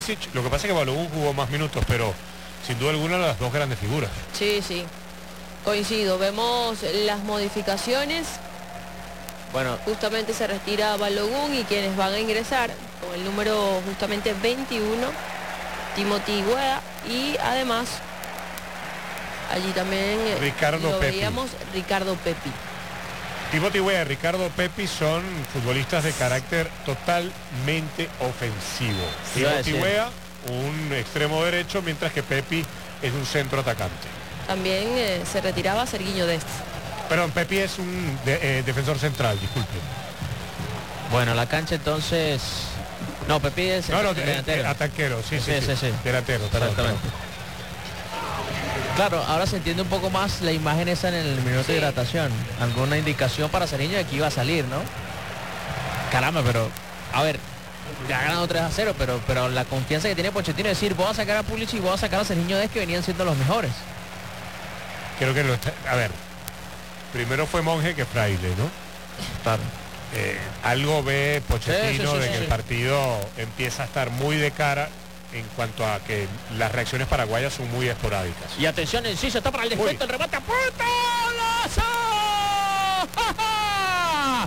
Lo que pasa es que Balogun jugó más minutos, pero sin duda alguna las dos grandes figuras. Sí, sí, coincido. Vemos las modificaciones. Bueno, justamente se retira Balogun y quienes van a ingresar con el número justamente 21, Timothy Weah, y además allí también Ricardo Pepi. veíamos Ricardo Pepi. Timothy Weah y Ricardo Pepi son futbolistas de carácter totalmente ofensivo. Timothy Weah, un extremo derecho, mientras que Pepi es un centro atacante. También se retiraba Serguiño Dest. Perdón, Pepi es un defensor central, disculpe. Bueno, la cancha entonces... No, Pepi es delantero. Ataquero, sí. Delantero, exactamente. Claro, ahora se entiende un poco más la imagen esa en el minuto de hidratación. Alguna indicación para Sergiño de que iba a salir, ¿no? Caramba, pero... A ver, ya ha ganado 3-0, pero la confianza que tiene Pochettino es decir, voy a sacar a Pulisic y voy a sacar a Sergiño Dest, que venían siendo los mejores. Creo que a ver, primero fue Monje que Fraile, ¿no? Claro. Algo ve Pochettino de que el partido empieza a estar muy de cara en cuanto a que las reacciones paraguayas son muy esporádicas. Y atención, Enciso está para el descuento, el remate a puerta. ¡Golazo! ¡Ja, ja!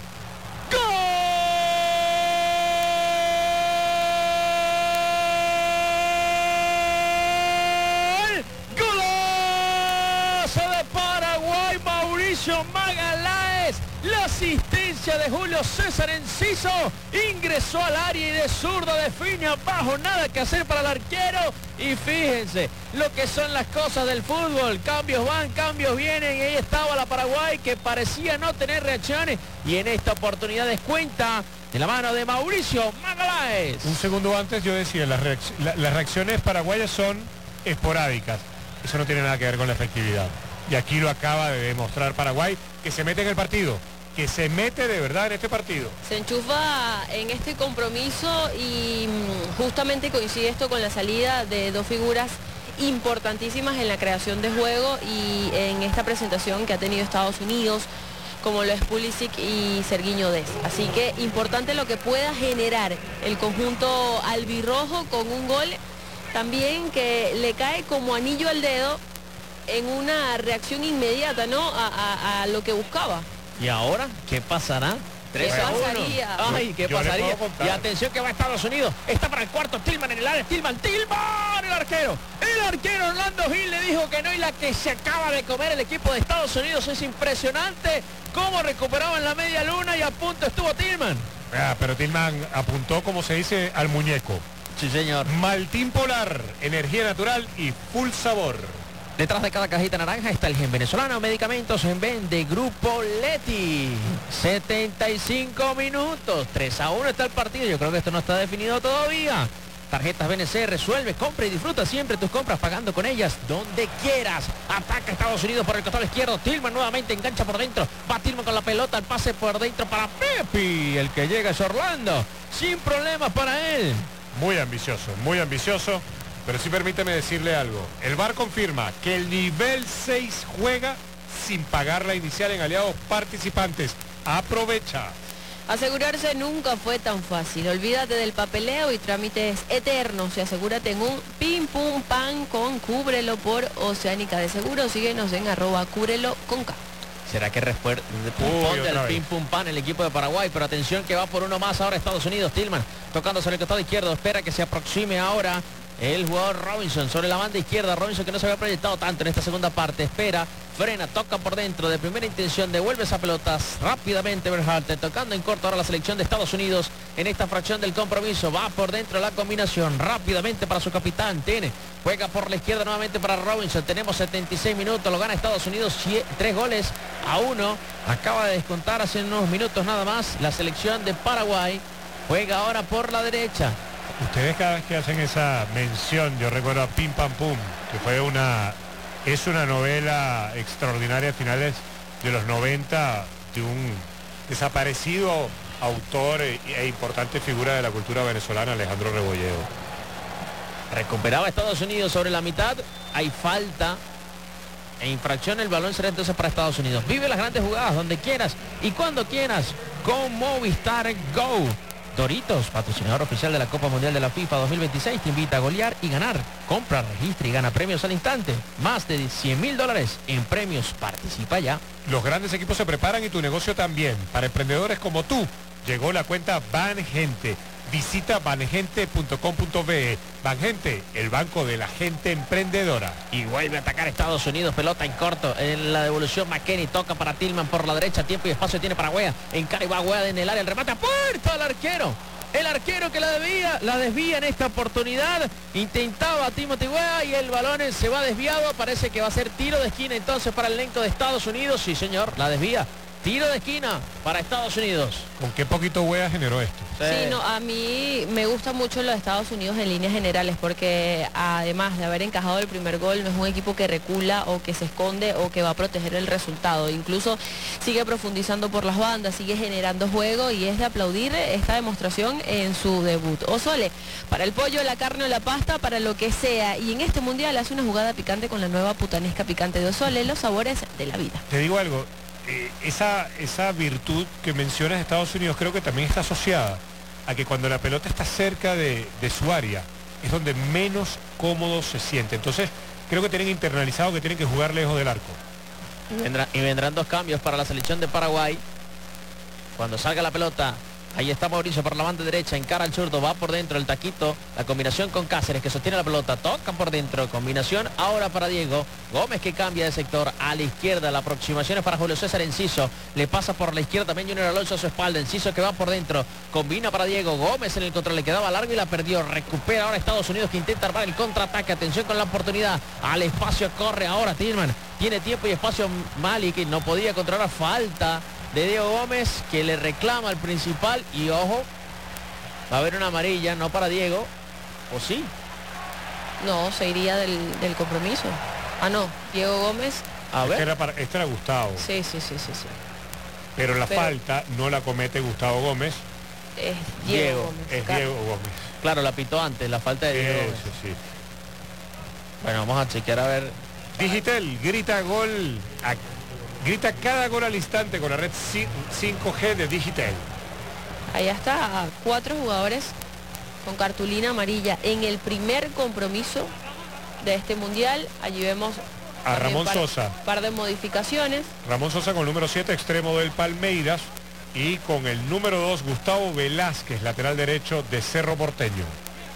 ¡Gol! ¡Golazo de Paraguay! Mauricio Magaláes. La asistencia de Julio César Enciso, ingresó al área y de zurda define abajo, nada que hacer para el arquero. Y fíjense lo que son las cosas del fútbol, cambios van, cambios vienen, y ahí estaba la Paraguay que parecía no tener reacciones, y en esta oportunidad descuenta de la mano de Mauricio Magaláes. Un segundo antes yo decía, las reacciones paraguayas son esporádicas, eso no tiene nada que ver con la efectividad, y aquí lo acaba de demostrar Paraguay, que se mete en el partido, que se mete de verdad en este partido. Se enchufa en este compromiso y justamente coincide esto con la salida de dos figuras importantísimas en la creación de juego y en esta presentación que ha tenido Estados Unidos, como lo es Pulisic y Serguiño Dest. Así que importante lo que pueda generar el conjunto albirrojo con un gol también que le cae como anillo al dedo en una reacción inmediata, ¿no? A lo que buscaba. ¿Y ahora qué pasará? 3-1. Ay, ¿qué pasaría? Y atención que va a Estados Unidos. Está para el cuarto, Tillman en el área. Tillman, el arquero. El arquero Orlando Gil le dijo que no, y la que se acaba de comer el equipo de Estados Unidos. Es impresionante cómo recuperaban la media luna y a punto estuvo Tillman. Pero Tillman apuntó, como se dice, al muñeco. Sí, señor. Maltín Polar, energía natural y full sabor. Detrás de cada cajita naranja está el gen venezolano, medicamentos en ven de Grupo Leti. 75 minutos, 3-1 está el partido. Yo creo que esto no está definido todavía. Tarjetas BNC, resuelve, compra y disfruta siempre tus compras pagando con ellas donde quieras. Ataca Estados Unidos por el costado izquierdo. Tillman nuevamente engancha por dentro. Va Tillman con la pelota, el pase por dentro para Pepi. El que llega es Orlando. Sin problemas para él. Muy ambicioso. Pero sí permíteme decirle algo. El VAR confirma que el nivel 6 juega sin pagar la inicial en aliados participantes. Aprovecha. Asegurarse nunca fue tan fácil. Olvídate del papeleo y trámites eternos y asegúrate en un pim pum pan con Cúbrelo por Oceánica de Seguros. Síguenos en @cúbrelo con K. ¿Será que responde del pim pum pan el equipo de Paraguay? Pero atención que va por uno más ahora Estados Unidos. Tillman tocando sobre el costado izquierdo. Espera que se aproxime ahora el jugador Robinson sobre la banda izquierda. Robinson que no se había proyectado tanto en esta segunda parte. Espera, frena, toca por dentro de primera intención. Devuelve esa pelota rápidamente Berhalter. Tocando en corto ahora la selección de Estados Unidos en esta fracción del compromiso. Va por dentro la combinación rápidamente para su capitán. Juega por la izquierda nuevamente para Robinson. Tenemos 76 minutos. Lo gana Estados Unidos 3-1. Acaba de descontar hace unos minutos nada más la selección de Paraguay. Juega ahora por la derecha. Ustedes cada vez que hacen esa mención, yo recuerdo a Pim Pam Pum, que fue es una novela extraordinaria a finales de los 90 de un desaparecido autor e importante figura de la cultura venezolana, Alejandro Rebolledo. Recuperaba Estados Unidos sobre la mitad. Hay falta e infracción. El balón será entonces para Estados Unidos. Vive las grandes jugadas donde quieras y cuando quieras con Movistar Go. Doritos, patrocinador oficial de la Copa Mundial de la FIFA 2026, te invita a golear y ganar. Compra, registra y gana premios al instante. Más de $100.000 en premios. Participa ya. Los grandes equipos se preparan y tu negocio también. Para emprendedores como tú, llegó la cuenta Bangente. Visita bangente.com.be. Bangente, el banco de la gente emprendedora. Y vuelve a atacar Estados Unidos, pelota en corto. En la devolución McKennie toca para Tillman por la derecha. Tiempo y espacio tiene para Wea. Encara y va Wea en el área. El remate a puerta al arquero. El arquero que la desvía en esta oportunidad. Intentaba Timothy Wea y el balón se va desviado. Parece que va a ser tiro de esquina entonces para el elenco de Estados Unidos. Sí, señor, la desvía. Tiro de esquina para Estados Unidos. ¿Con qué poquito Wea generó esto? Sí, no, a mí me gusta mucho los Estados Unidos en líneas generales porque además de haber encajado el primer gol, no es un equipo que recula o que se esconde o que va a proteger el resultado. Incluso sigue profundizando por las bandas, sigue generando juego y es de aplaudir esta demostración en su debut. Osole, para el pollo, la carne o la pasta, para lo que sea. Y en este mundial hace una jugada picante con la nueva putanesca picante de Osole, los sabores de la vida. Te digo algo. Esa virtud que mencionas de Estados Unidos creo que también está asociada a que cuando la pelota está cerca de su área es donde menos cómodo se siente. Entonces creo que tienen internalizado que tienen que jugar lejos del arco. Y vendrán dos cambios para la selección de Paraguay. Cuando salga la pelota, ahí está Mauricio por la banda derecha, encara al zurdo, va por dentro el taquito, la combinación con Cáceres que sostiene la pelota, toca por dentro, combinación ahora para Diego Gómez que cambia de sector a la izquierda, la aproximación es para Julio César Enciso, le pasa por la izquierda también Junior Alonso a su espalda, Enciso que va por dentro, combina para Diego Gómez en el control, le quedaba largo y la perdió, recupera ahora Estados Unidos que intenta armar el contraataque, atención con la oportunidad, al espacio corre ahora Tillman, tiene tiempo y espacio Mali que no podía controlar, falta de Diego Gómez que le reclama al principal y ojo, va a haber una amarilla, no para Diego, ¿o sí? No, se iría del compromiso. Ah, no, Diego Gómez. A ver. Este era Gustavo. Sí. Pero la falta no la comete Gustavo Gómez. Es Diego Gómez. Es claro. Diego Gómez. Claro, la pitó antes, la falta de Diego Gómez. Sí. Bueno, vamos a chequear a ver. Digital, grita gol. Grita cada gol al instante con la red 5G de Digital. Ahí está, 4 jugadores con cartulina amarilla en el primer compromiso de este mundial. Allí vemos a Ramón Sosa. Par de modificaciones. Ramón Sosa con el número 7, extremo del Palmeiras. Y con el número 2, Gustavo Velázquez, lateral derecho de Cerro Porteño.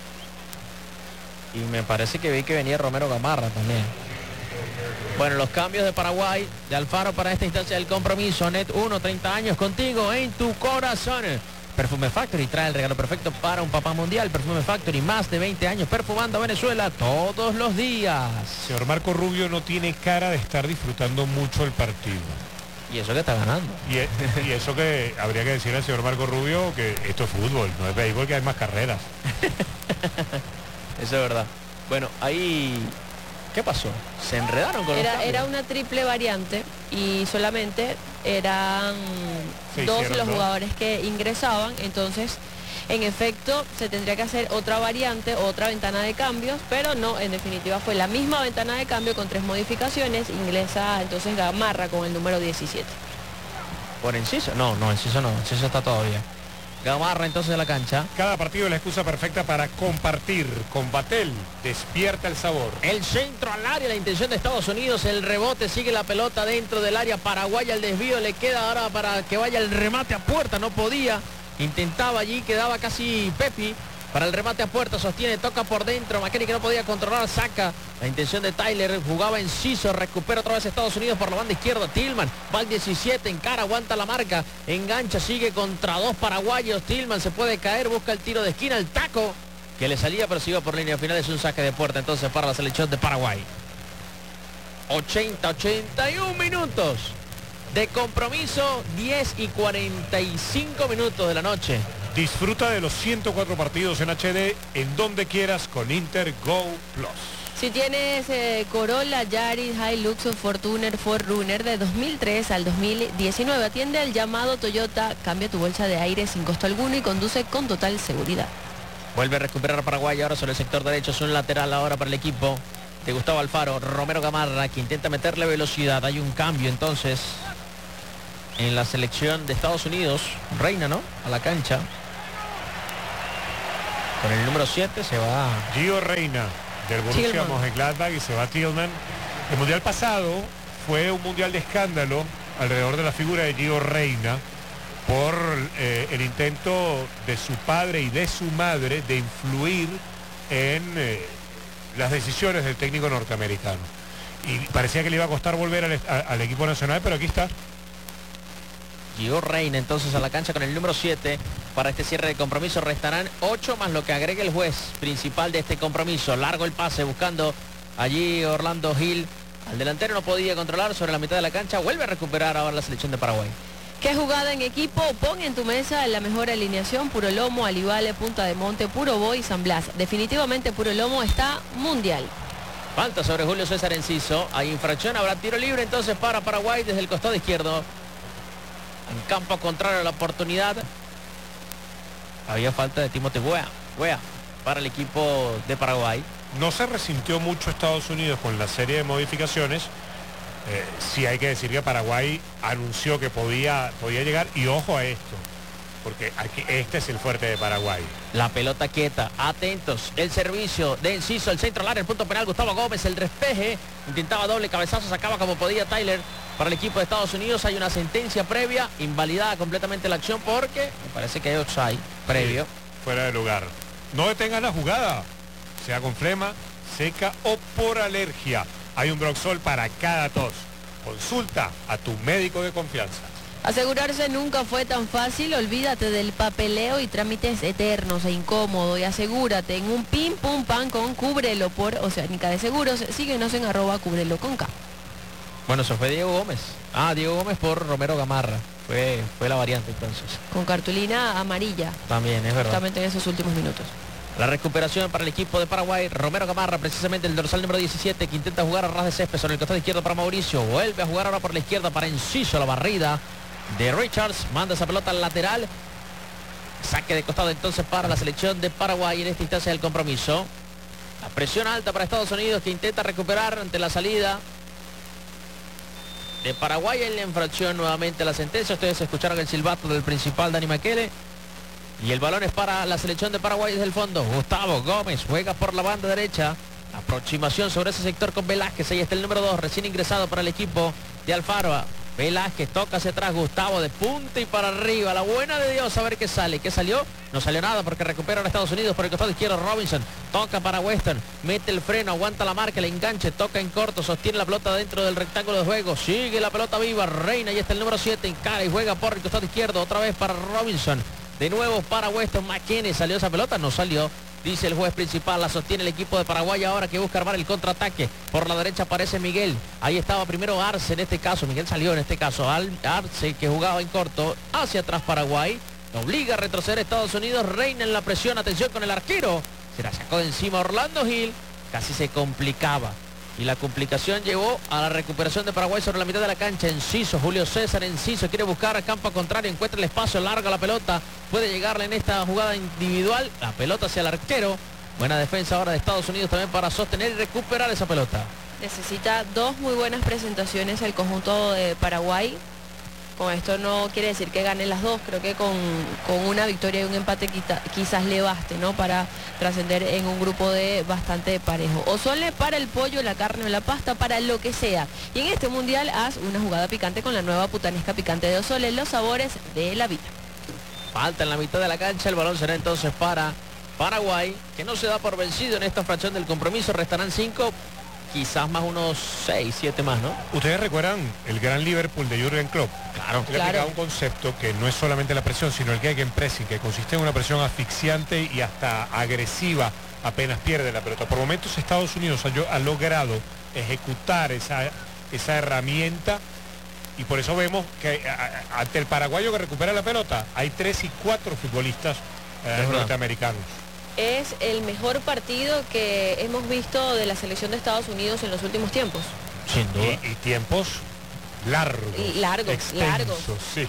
Y me parece que vi que venía Romero Gamarra también. Bueno, los cambios de Paraguay, de Alfaro para esta instancia del compromiso. Net 1, 30 años contigo en tu corazón. Perfume Factory trae el regalo perfecto para un papá mundial. Perfume Factory, más de 20 años perfumando a Venezuela todos los días. Señor Marco Rubio no tiene cara de estar disfrutando mucho el partido. Y eso que está ganando. Y eso que habría que decir al señor Marco Rubio que esto es fútbol, no es béisbol, que hay más carreras. Eso es verdad. Bueno, ahí... ¿Qué pasó? ¿Se enredaron con Era una triple variante y solamente eran dos los jugadores que ingresaban, entonces en efecto se tendría que hacer otra variante, otra ventana de cambios, pero no, en definitiva fue la misma ventana de cambio con 3 modificaciones, ingresa entonces Gamarra con el número 17. ¿Por Enciso? No, Enciso no, Enciso está todavía. Gamarra entonces de la cancha. Cada partido es la excusa perfecta para compartir. Con Batel, despierta el sabor. El centro al área, la intención de Estados Unidos, el rebote, sigue la pelota dentro del área paraguaya, el desvío le queda ahora para que vaya el remate a puerta, no podía, intentaba allí, quedaba casi Pepi. Para el remate a puerta, sostiene, toca por dentro, McKennie que no podía controlar, saca la intención de Tyler, jugaba Enciso, recupera otra vez Estados Unidos por la banda izquierda, Tillman, va al 17, encara, aguanta la marca, engancha, sigue contra 2 paraguayos, Tillman se puede caer, busca el tiro de esquina, el taco, que le salía pero siguió por línea final, es un saque de puerta entonces para la selección de Paraguay. 81 minutos de compromiso, 10 y 45 minutos de la noche. Disfruta de los 104 partidos en HD en donde quieras con Inter Go Plus. Si tienes Corolla, Yaris, Hilux o Forerunner de 2003 al 2019, atiende al llamado Toyota, cambia tu bolsa de aire sin costo alguno y conduce con total seguridad. Vuelve a recuperar Paraguay ahora sobre el sector derecho, es un lateral ahora para el equipo de Gustavo Alfaro, Romero Gamarra que intenta meterle velocidad, hay un cambio entonces en la selección de Estados Unidos, Reina, ¿no? A la cancha. Con el número 7 se va Gio Reyna del Borussia Mönchengladbach y se va Tillman. El mundial pasado fue un mundial de escándalo alrededor de la figura de Gio Reyna por el intento de su padre y de su madre de influir en las decisiones del técnico norteamericano. Y parecía que le iba a costar volver al equipo nacional, pero aquí está. Gio Reyna entonces a la cancha con el número 7 para este cierre de compromiso. Restarán 8 más lo que agregue el juez principal de este compromiso. Largo el pase buscando allí Orlando Gil. Al delantero no podía controlar sobre la mitad de la cancha. Vuelve a recuperar ahora la selección de Paraguay. ¿Qué jugada en equipo? Pon en tu mesa la mejor alineación. Puro Lomo, Alivale, Punta de Monte, Puro Boy, San Blas. Definitivamente Puro Lomo está mundial. Falta sobre Julio César Enciso. Hay infracción, habrá tiro libre entonces para Paraguay desde el costado izquierdo. En campo contrario a la oportunidad. Había falta de Timote Weah para el equipo de Paraguay. No se resintió mucho Estados Unidos con la serie de modificaciones. Sí hay que decir que Paraguay anunció que podía llegar, y ojo a esto, porque aquí este es el fuerte de Paraguay. La pelota quieta, atentos, el servicio de Enciso, el centro al área, el punto penal, Gustavo Gómez, el despeje, intentaba doble cabezazo, sacaba como podía Tyler para el equipo de Estados Unidos. Hay una sentencia previa, invalidada completamente la acción porque me parece que hay offside previo. Sí, fuera de lugar. No detengan la jugada, sea con flema, seca o por alergia. Hay un Broxol para cada tos. Consulta a tu médico de confianza. Asegurarse nunca fue tan fácil. Olvídate del papeleo y trámites eternos e incómodos y asegúrate en un pim pum pan con Cúbrelo por Oceánica de Seguros. Síguenos en @Cúbrelo con K. Bueno, eso fue Diego Gómez. Diego Gómez por Romero Gamarra. Fue la variante entonces. Con cartulina amarilla. También, es verdad. Justamente en esos últimos minutos. La recuperación para el equipo de Paraguay. Romero Gamarra, precisamente el dorsal número 17, que intenta jugar a ras de césped sobre el costado izquierdo para Mauricio. Vuelve a jugar ahora por la izquierda para Enciso. La barrida de Richards. Manda esa pelota al lateral. Saque de costado entonces para la selección de Paraguay en esta instancia del compromiso. La presión alta para Estados Unidos, que intenta recuperar ante la salida de Paraguay en la infracción. Nuevamente la sentencia. Ustedes escucharon el silbato del principal Dani Makele. Y el balón es para la selección de Paraguay desde el fondo. Gustavo Gómez juega por la banda derecha. Aproximación sobre ese sector con Velázquez. Ahí está el número 2, recién ingresado para el equipo de Alfaro. Velázquez toca hacia atrás. Gustavo de punta y para arriba. La buena de Dios, a ver qué sale. ¿Qué salió? No salió nada porque recupera a Estados Unidos por el costado izquierdo. Robinson toca para Weston. Mete el freno, aguanta la marca, el enganche, toca en corto, sostiene la pelota dentro del rectángulo de juego. Sigue la pelota viva. Reina, y está el número 7. Encara y juega por el costado izquierdo. Otra vez para Robinson. De nuevo para Weston. McKinney. ¿Salió esa pelota? No salió. Dice el juez principal. La sostiene el equipo de Paraguay ahora, que busca armar el contraataque. Por la derecha aparece Miguel. Ahí estaba primero Arce en este caso. Miguel salió en este caso. Arce, que jugaba en corto. Hacia atrás Paraguay. Obliga a retroceder Estados Unidos. Reina en la presión. Atención con el arquero. Se la sacó de encima Orlando Gil. Casi se complicaba. Y la complicación llevó a la recuperación de Paraguay sobre la mitad de la cancha. Enciso, Julio César Enciso quiere buscar a campo contrario, encuentra el espacio, larga la pelota, puede llegarle en esta jugada individual, la pelota hacia el arquero. Buena defensa ahora de Estados Unidos también para sostener y recuperar esa pelota. Necesita dos muy buenas presentaciones el conjunto de Paraguay. Con esto no quiere decir que gane las dos, creo que con una victoria y un empate quizás le baste, ¿no? Para trascender en un grupo de bastante parejo. O sole para el pollo, la carne o la pasta, para lo que sea. Y en este mundial haz una jugada picante con la nueva putanesca picante de Osole, los sabores de la vida. Falta en la mitad de la cancha, el balón será entonces para Paraguay, que no se da por vencido en esta fracción del compromiso. Restarán 5. Quizás más unos 6, 7 más, ¿no? ¿Ustedes recuerdan el gran Liverpool de Jürgen Klopp? Claro. Él aplicaba un concepto que no es solamente la presión, sino el gegenpressing, que consiste en una presión asfixiante y hasta agresiva apenas pierde la pelota. Por momentos Estados Unidos ha logrado ejecutar esa herramienta, y por eso vemos que ante el paraguayo que recupera la pelota hay 3 y 4 futbolistas norteamericanos. Es el mejor partido que hemos visto de la selección de Estados Unidos en los últimos tiempos. Sin duda. Y tiempos largos. Largos. Sí.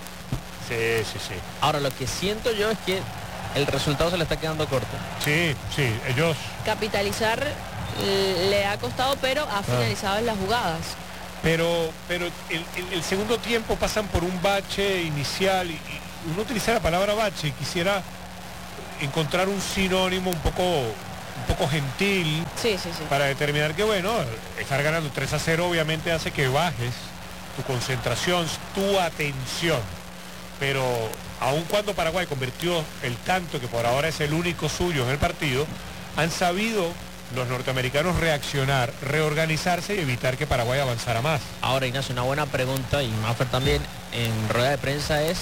Ahora, lo que siento yo es que el resultado se le está quedando corto. Sí, ellos... Capitalizar le ha costado, pero ha finalizado en las jugadas. Pero el segundo tiempo pasan por un bache inicial, y uno utiliza la palabra bache, quisiera encontrar un sinónimo un poco gentil, sí. para determinar que, bueno, estar ganando 3-0 obviamente hace que bajes tu concentración, tu atención, pero aun cuando Paraguay convirtió el tanto, que por ahora es el único suyo en el partido, han sabido los norteamericanos reaccionar, reorganizarse y evitar que Paraguay avanzara más. Ahora, Ignacio, una buena pregunta, y Maffer también en rueda de prensa, es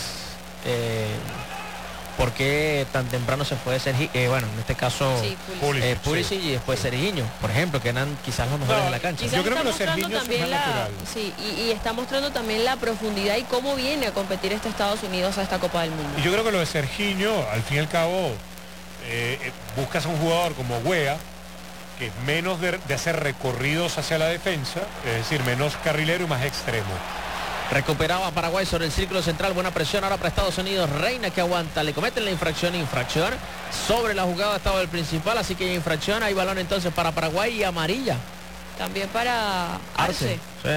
¿por qué tan temprano se fue Sergi? Bueno, en este caso Pulisic y después Sergiño, por ejemplo, que eran quizás los mejores de la cancha. Yo creo que los Sergiños son más natural. Sí, y está mostrando también la profundidad y cómo viene a competir Estados Unidos a esta Copa del Mundo. Y yo creo que lo de Sergiño, al fin y al cabo, buscas a un jugador como Weah, que es menos de hacer recorridos hacia la defensa, es decir, menos carrilero y más extremo. Recuperaba Paraguay sobre el círculo central, buena presión ahora para Estados Unidos, Reina que aguanta, le cometen la infracción sobre la jugada estaba el principal, así que infracción, hay balón entonces para Paraguay y amarilla. También para Arce. Sí.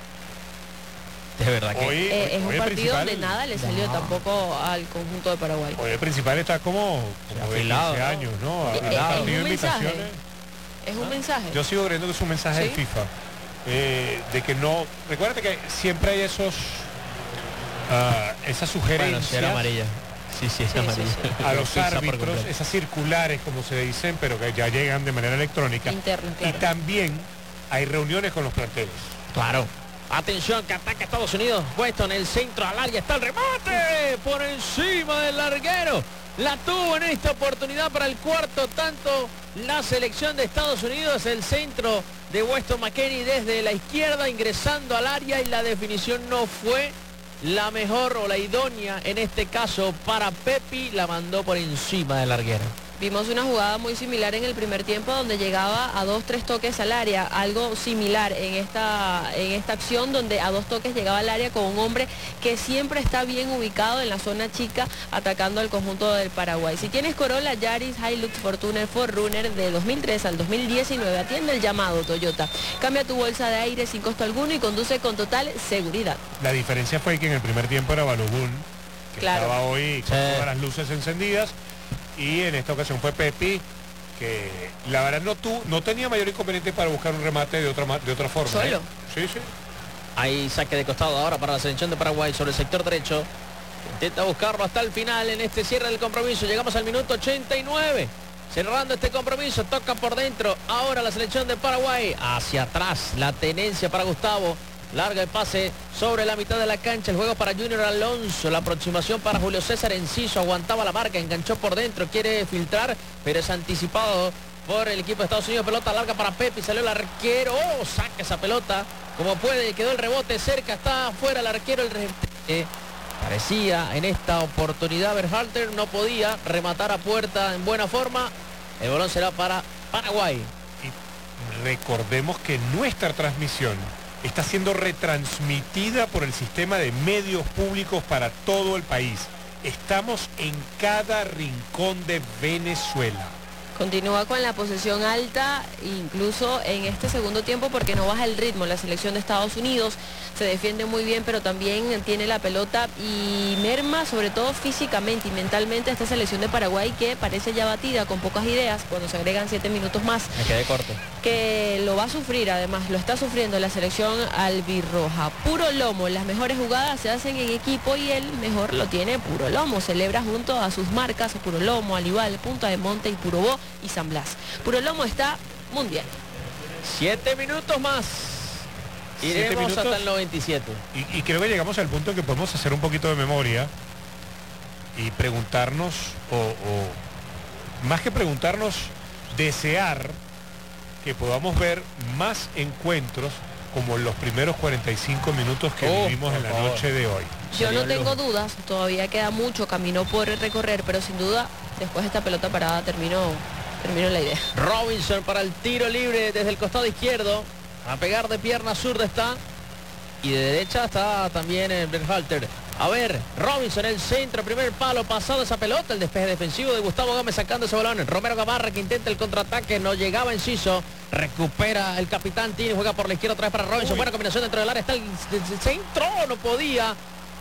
De verdad que hoy es un partido donde nada le salió no. tampoco al conjunto de Paraguay. Hoy el principal está como de 15 años, ¿no? Es un mensaje. Es un mensaje. Yo sigo creyendo que es un mensaje de FIFA. De que no, recuérdate que siempre hay esas sugerencias, bueno, si era amarilla. Sí, es amarilla. A los árbitros, esas circulares como se dicen, pero que ya llegan de manera electrónica. Interna, claro. Y también hay reuniones con los planteles. Claro. Atención, que ataca Estados Unidos. Puesto en el centro al área, está el remate por encima del larguero. La tuvo en esta oportunidad para el cuarto tanto la selección de Estados Unidos, el centro de Weston McKennie desde la izquierda ingresando al área, y la definición no fue la mejor o la idónea en este caso para Pepi, la mandó por encima del larguero. Vimos una jugada muy similar en el primer tiempo donde llegaba a 2-3 toques al área, algo similar en esta acción donde a 2 toques llegaba al área con un hombre que siempre está bien ubicado en la zona chica atacando al conjunto del Paraguay. Si tienes Corolla, Yaris, Hilux, Fortuner, 4Runner de 2003 al 2019, atiende el llamado Toyota. Cambia tu bolsa de aire sin costo alguno y conduce con total seguridad. La diferencia fue que en el primer tiempo era Balogun, que estaba hoy con todas las luces encendidas. Y en esta ocasión fue Pepi, que la verdad no tenía mayor inconveniente para buscar un remate de otra forma. ¿Solo? Sí. Hay saque de costado ahora para la selección de Paraguay sobre el sector derecho. Intenta buscarlo hasta el final en este cierre del compromiso. Llegamos al minuto 89. Cerrando este compromiso, toca por dentro. Ahora la selección de Paraguay. Hacia atrás, la tenencia para Gustavo. Larga el pase sobre la mitad de la cancha. El juego para Junior Alonso. La aproximación para Julio César Enciso. Aguantaba la marca, enganchó por dentro. Quiere filtrar, pero es anticipado por el equipo de Estados Unidos. Pelota larga para Pepi. Salió el arquero. Saca esa pelota como puede. Quedó el rebote cerca. Está afuera el arquero. Parecía en esta oportunidad Berhalter no podía rematar a puerta en buena forma. El balón será para Paraguay. Y recordemos que nuestra transmisión está siendo retransmitida por el sistema de medios públicos para todo el país. Estamos en cada rincón de Venezuela. Continúa con la posesión alta, incluso en este segundo tiempo, porque no baja el ritmo. La selección de Estados Unidos se defiende muy bien, pero también tiene la pelota y merma, sobre todo físicamente y mentalmente, a esta selección de Paraguay, que parece ya batida, con pocas ideas, cuando se agregan 7 minutos más. Me quedé corto. Que lo va a sufrir, además, lo está sufriendo la selección albirroja. Puro lomo, las mejores jugadas se hacen en equipo y el mejor lo tiene Puro Lomo. Celebra junto a sus marcas Puro Lomo, Alival, Punta de Monte y Puro Bo y San Blas. Puro Lomo está mundial. 7 minutos más. Iremos hasta el 97. Y creo que llegamos al punto en que podemos hacer un poquito de memoria y preguntarnos, o más que preguntarnos, desear que podamos ver más encuentros como los primeros 45 minutos que vivimos en la noche de hoy. Yo no tengo dudas, todavía queda mucho camino por recorrer, pero sin duda, después de esta pelota parada terminó la idea. Robinson para el tiro libre desde el costado izquierdo. A pegar de pierna zurda está. Y de derecha está también el Berhalter. A ver, Robinson, el centro, primer palo, pasado esa pelota, el despeje defensivo de Gustavo Gómez sacando ese balón. Romero Gamarra que intenta el contraataque, no llegaba Enciso. Recupera el capitán Tini, juega por la izquierda otra vez para Robinson. Buena combinación dentro del área, está el centro, no podía.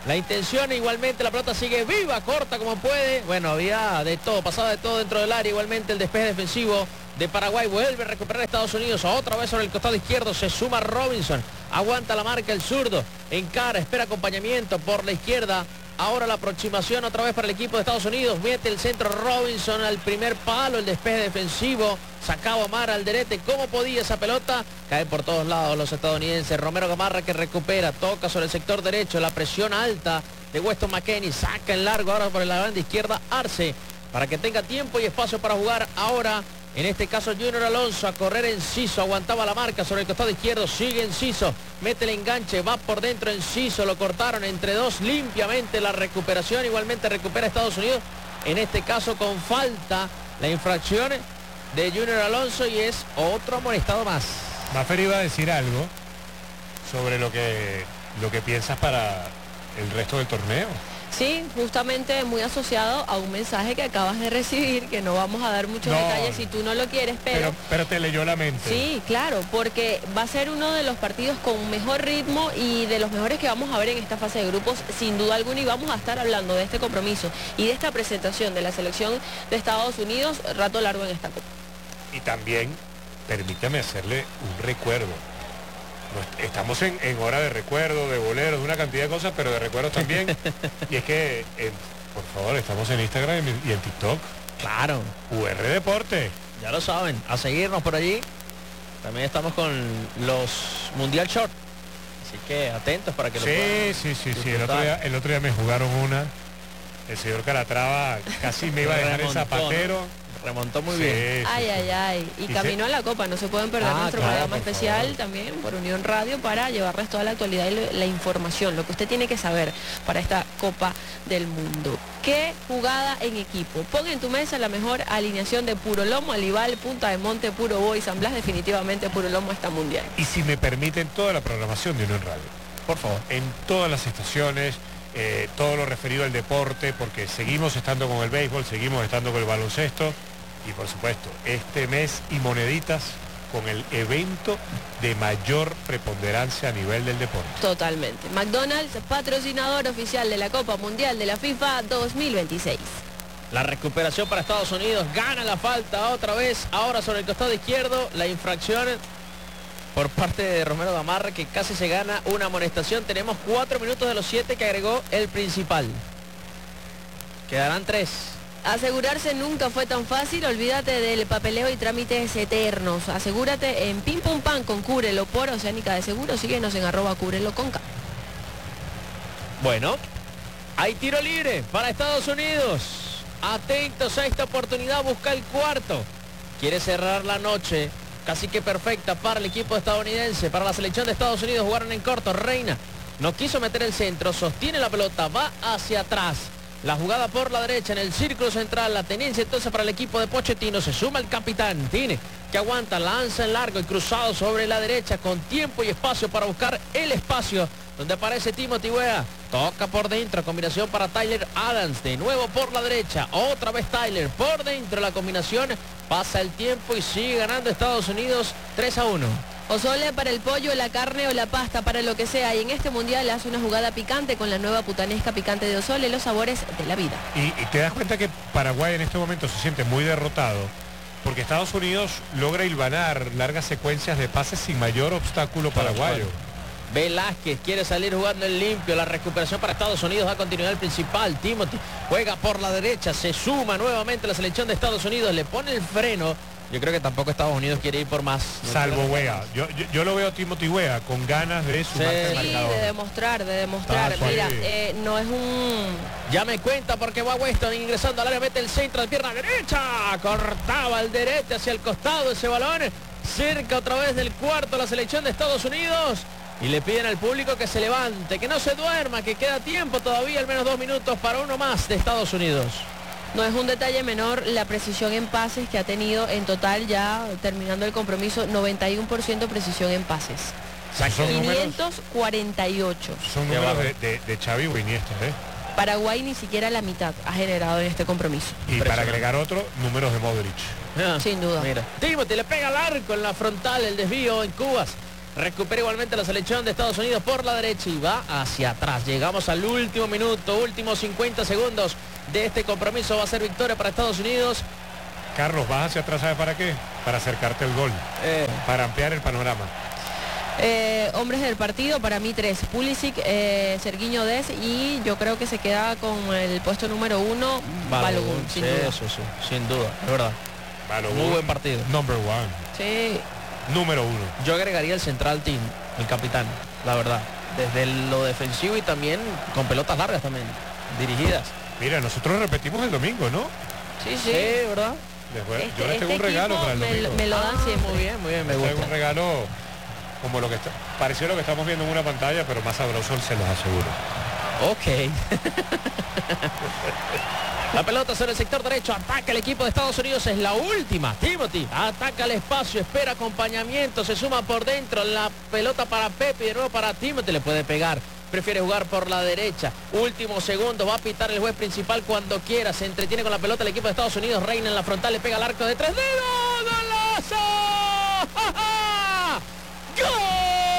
La intención igualmente, la pelota sigue viva, corta como puede. Bueno, había de todo, pasaba de todo dentro del área. Igualmente el despeje defensivo de Paraguay vuelve a recuperar a Estados Unidos. Otra vez sobre el costado izquierdo se suma Robinson. Aguanta la marca el zurdo. Encara, espera acompañamiento por la izquierda. Ahora la aproximación otra vez para el equipo de Estados Unidos. Mete el centro Robinson al primer palo. El despeje defensivo. Sacaba Omar Alderete. ¿Cómo podía esa pelota? Cae por todos lados los estadounidenses. Romero Gamarra que recupera. Toca sobre el sector derecho. La presión alta de Weston McKennie. Saca en largo ahora por la banda izquierda Arce. Para que tenga tiempo y espacio para jugar ahora. En este caso Junior Alonso a correr Enciso, aguantaba la marca sobre el costado izquierdo, sigue Enciso, mete el enganche, va por dentro Enciso, lo cortaron entre dos limpiamente la recuperación, igualmente recupera Estados Unidos, en este caso con falta la infracción de Junior Alonso y es otro amonestado más. Maffer iba a decir algo sobre lo que piensas para el resto del torneo. Sí, justamente muy asociado a un mensaje que acabas de recibir, que no vamos a dar muchos detalles si tú no lo quieres, pero te leyó la mente. Sí, claro, porque va a ser uno de los partidos con mejor ritmo y de los mejores que vamos a ver en esta fase de grupos, sin duda alguna, y vamos a estar hablando de este compromiso y de esta presentación de la selección de Estados Unidos rato largo en esta Copa. Y también, permítame hacerle un recuerdo. Estamos en hora de recuerdo, de boleros, de una cantidad de cosas, pero de recuerdos también. Y es que, por favor, estamos en Instagram y en TikTok. Claro. UR Deporte. Ya lo saben, a seguirnos por allí. También estamos con los Mundial Short. Así que atentos para que lo puedan. Sí. El otro día me jugaron una. El señor Calatrava casi me iba a dejar el zapatero. Remontó muy bien. Ay. Y camino a la Copa, no se pueden perder nuestro programa especial también por Unión Radio para llevarles toda la actualidad y la información, lo que usted tiene que saber para esta Copa del Mundo. ¿Qué jugada en equipo? Pon en tu mesa la mejor alineación de Puro Lomo, Alival, Punta de Monte, Puro Boy, San Blas, definitivamente Puro Lomo está mundial. Y si me permiten, toda la programación de Unión Radio. Por favor. En todas las estaciones, todo lo referido al deporte, porque seguimos estando con el béisbol, seguimos estando con el baloncesto. Y por supuesto, este mes y moneditas con el evento de mayor preponderancia a nivel del deporte. Totalmente. McDonald's, patrocinador oficial de la Copa Mundial de la FIFA 2026. La recuperación para Estados Unidos, gana la falta otra vez, ahora sobre el costado izquierdo, la infracción por parte de Romero Gamarra que casi se gana una amonestación. Tenemos 4 minutos de los 7 que agregó el principal. Quedarán 3. Asegurarse nunca fue tan fácil, olvídate del papeleo y trámites eternos. Asegúrate en Pim Pum Pan con Cúbrelo por Oceánica de Seguros. Síguenos en @cúbrelo_. Bueno, hay tiro libre para Estados Unidos. Atentos a esta oportunidad, busca el cuarto. Quiere cerrar la noche, casi que perfecta para el equipo estadounidense, para la selección de Estados Unidos. Jugaron en corto, Reina no quiso meter el centro, sostiene la pelota, va hacia atrás. La jugada por la derecha en el círculo central, la tenencia entonces para el equipo de Pochettino, se suma el capitán, tiene que aguanta, lanza en largo y cruzado sobre la derecha con tiempo y espacio para buscar el espacio donde aparece Timothy Weah, toca por dentro, combinación para Tyler Adams, de nuevo por la derecha, otra vez Tyler por dentro, la combinación, pasa el tiempo y sigue ganando Estados Unidos 3-1. Osole para el pollo, la carne o la pasta, para lo que sea. Y en este mundial hace una jugada picante con la nueva putanesca picante de Osole, los sabores de la vida. Y te das cuenta que Paraguay en este momento se siente muy derrotado, porque Estados Unidos logra hilvanar largas secuencias de pases sin mayor obstáculo paraguayo. Velázquez quiere salir jugando en limpio, la recuperación para Estados Unidos da continuidad al principal. Timothy juega por la derecha, se suma nuevamente la selección de Estados Unidos, le pone el freno. Yo creo que tampoco Estados Unidos quiere ir por más. Salvo Weah. Yo lo veo a Timothy Weah con ganas de sumarse al marcador. de demostrar. Mira, no es un... Ya me cuenta porque va Weston ingresando al área, mete el centro de pierna derecha. Cortaba el derecho hacia el costado ese balón. Cerca otra vez del cuarto la selección de Estados Unidos. Y le piden al público que se levante, que no se duerma, que queda tiempo todavía, al menos 2 minutos para uno más de Estados Unidos. No es un detalle menor la precisión en pases que ha tenido en total, ya terminando el compromiso, 91% precisión en pases. 548. Son números de Xavi o Iniesta, ¿eh? Paraguay ni siquiera la mitad ha generado en este compromiso. Y para agregar otro, números de Modric. Sin duda. Mira, Timothy le pega al arco en la frontal, el desvío en Cubas. Recupera igualmente la selección de Estados Unidos por la derecha y va hacia atrás. Llegamos al último minuto, últimos 50 segundos de este compromiso. Va a ser victoria para Estados Unidos. Carlos, vas hacia atrás, ¿sabe para qué? Para acercarte el gol, para ampliar el panorama. Hombres del partido, para mí 3. Pulisic, Sergiño Dest, y yo creo que se queda con el puesto número 1, Balogun, sin duda. Sí, sin duda, es verdad. Balogun, muy buen partido. Number 1. Sí. Número 1. Yo agregaría el central team, el capitán, la verdad. Desde lo defensivo y también con pelotas largas también, dirigidas. Mira, nosotros repetimos el domingo, ¿no? Sí, ¿verdad? Yo les tengo un regalo para el domingo. Me lo dan siempre. Muy bien, me gusta. Un regalo como lo que está, pareció lo que estamos viendo en una pantalla, pero más sabroso, se los aseguro. Ok. La pelota sobre el sector derecho, ataca el equipo de Estados Unidos, es la última. Timothy ataca el espacio, espera acompañamiento, se suma por dentro, la pelota para Pepe y de nuevo para Timothy, le puede pegar. Prefiere jugar por la derecha. Último segundo, va a pitar el juez principal cuando quiera. Se entretiene con la pelota el equipo de Estados Unidos. Reina en la frontal, le pega al arco de 3 dedos. ¡Golazo! ¡Ja, ja! ¡Gol!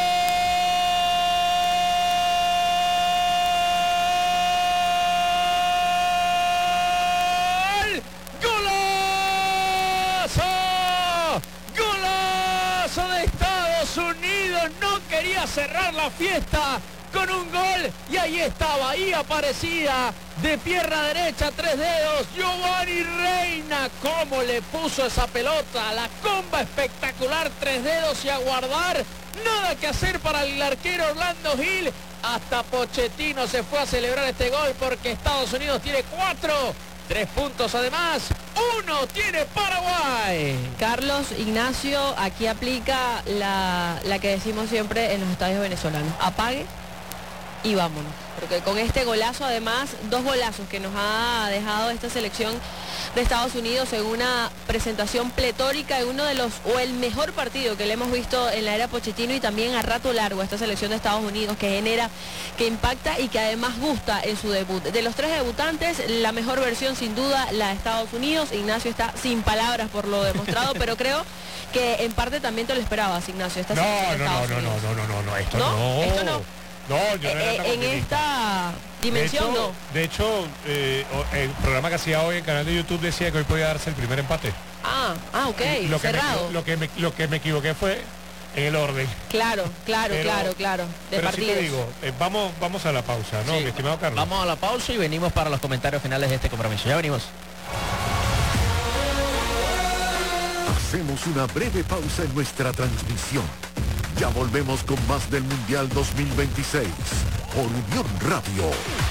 No quería cerrar la fiesta con un gol y ahí estaba, ahí aparecía de pierna derecha, 3 dedos, Giovanni Reina. Cómo le puso esa pelota, la comba espectacular, 3 dedos y a guardar. Nada que hacer para el arquero Orlando Gil. Hasta Pochettino se fue a celebrar este gol porque Estados Unidos tiene 4. 3 puntos además, 1 tiene Paraguay. Carlos, Ignacio, aquí aplica la que decimos siempre en los estadios venezolanos. Apague y vámonos. Porque con este golazo, además, 2 golazos que nos ha dejado esta selección de Estados Unidos en una presentación pletórica, en uno de los, o el mejor partido que le hemos visto en la era Pochettino y también a rato largo a esta selección de Estados Unidos, que genera, que impacta y que además gusta en su debut. De los 3 debutantes, la mejor versión sin duda la de Estados Unidos. Ignacio está sin palabras por lo demostrado, pero creo que en parte también te lo esperabas, Ignacio. Esta no, esto no. Esto no. No, yo no era tan en esta dimensión no. De hecho, el programa que hacía hoy en el canal de YouTube decía que hoy podía darse el primer empate. Ok, cerrado. Lo que me equivoqué fue en el orden. Claro. De pero partidos. sí te digo, vamos a la pausa, ¿no? Sí, mi estimado Carlos. Vamos a la pausa y venimos para los comentarios finales de este compromiso. Ya venimos. Hacemos una breve pausa en nuestra transmisión. Ya volvemos con más del Mundial 2026 por Unión Radio.